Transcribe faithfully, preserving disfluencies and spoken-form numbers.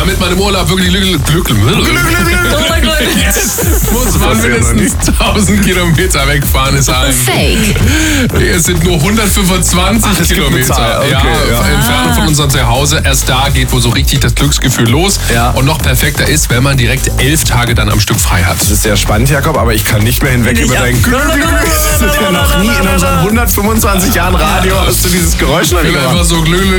Damit man im Urlaub wirklich Glück, Glück, Glück, muss man mindestens tausend Kilometer wegfahren, ist ein Fake. Es sind nur hundertfünfundzwanzig Ach, Kilometer. Okay, ja, ja. Entfernung von unserem Zuhause. Erst da geht wohl so richtig das Glücksgefühl los. Ja. Und noch perfekter ist, wenn man direkt elf Tage dann am Stück frei hat. Das ist sehr spannend, Jakob, aber ich kann nicht mehr hinweg über dein Glück. Das ist ja noch nie in unseren hundertfünfundzwanzig Jahren Radio hast du dieses Geräusch noch Ich nie will gemacht. einfach so Glück.